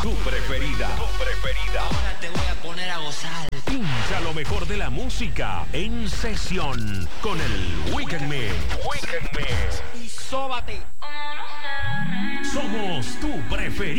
Tu preferida. Ahora te voy a poner a gozar. Pincha lo mejor de la música en sesión con el Weekend Mix. Y sóbate. Somos tu preferida.